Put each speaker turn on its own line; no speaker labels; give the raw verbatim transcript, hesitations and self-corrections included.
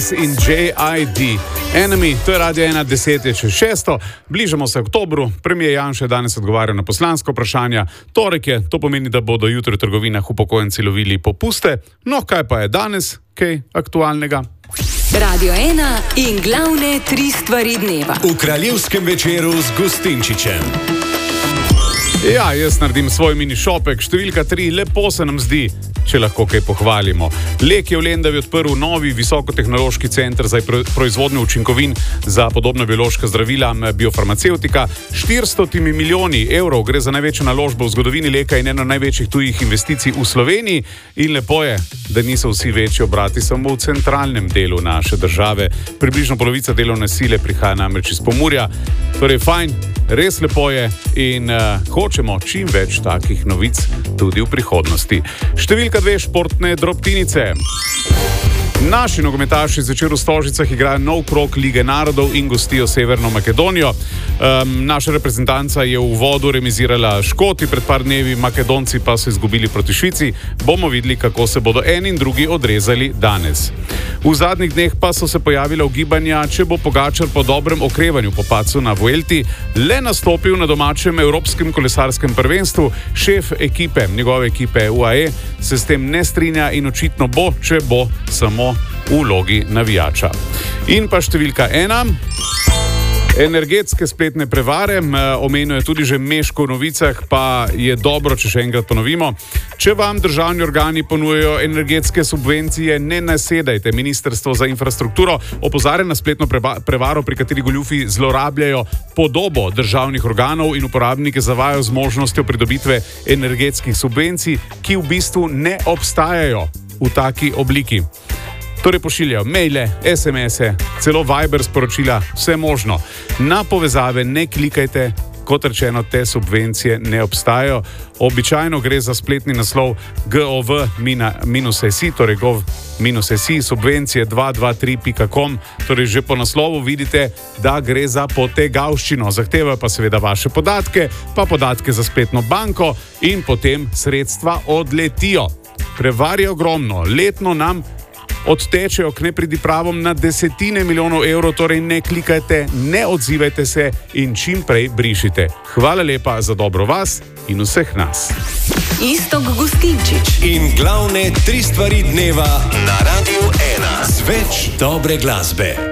in J I D. Enemy, to je Radio ena, deset je čez šesto, bližamo se oktobru, premijer Janša danes odgovarja na poslanska vprašanja, torek je, to pomeni, da bodo jutri v trgovinah upokojenci lovili popuste, no kaj pa je danes, kaj aktualnega?
Radio ena in glavne tri stvari dneva.
V kraljevskem večeru z Gustinčičem.
Ja, jaz naredim svoj mini šopek, številka tri, lepo se nam zdi, če lahko kaj pohvalimo. Lek je v Lendavi odprl novi visokotehnološki center za proizvodnjo učinkovin za podobna biološka zdravila biofarmacevtika. štiristo milijoni evrov gre za največjo naložbo v zgodovini Leka in eno največjih tujih investicij v Sloveniji. In lepo je, da niso vsi večji obrati samo v centralnem delu naše države. Približno polovica delovne sile prihaja namreč iz Pomurja. Torej fajn, res lepo je in uh, hočemo čim več takih novic tudi v prihodnosti. Številka dve, športne drobtinice. Naši nogometaši zvečer v Stožicah igrajo nov krog Lige narodov in gostijo Severno Makedonijo. Um, naša reprezentanca je v uvodu remizirala Škoti pred par dnevi, Makedonci pa so izgubili proti Švici. Bomo videli, kako se bodo eni in drugi odrezali danes. V zadnjih dneh pa so se pojavila ugibanja, če bo Pogačar po dobrem okrevanju po padcu na Vuelti le nastopil na domačem evropskem kolesarskem prvenstvu. Šef ekipe, njegove ekipe U A E, se s tem ne strinja in očitno bo, če bo samo v vlogi navijača. In pa številka ena. Energetske spletne prevare, omenil je tudi že Meško v novicah, pa je dobro, če še enkrat ponovimo. Če vam državni organi ponujajo energetske subvencije, ne nasedajte. Ministrstvo za infrastrukturo opozarja na spletno prevaro, pri kateri goljufi zlorabljajo podobo državnih organov in uporabnike zavajajo z možnostjo pridobitve energetskih subvencij, ki v bistvu ne obstajajo v taki obliki. Torej pošiljajo maile, es em ese, celo Viber sporočila, vse možno. Na povezave ne klikajte, kot rečeno, te subvencije ne obstajajo. Običajno gre za spletni naslov gov minus si, torej gov minus si, subvencije dva dva tri pika com, torej že po naslovu vidite, da gre za potegavščino. Zahtevajo pa seveda vaše podatke, pa podatke za spletno banko in potem sredstva odletijo. Prevar je ogromno, letno nam odtečejo k nepridipravom na desetine milijonov evrov, torej ne klikajte, ne odzivajte se in čim prej brišite. Hvala lepa za dobro vas in vseh nas.
Iztok Gustinčič
in glavne tri stvari dneva na Radio ena. Z več dobre glasbe.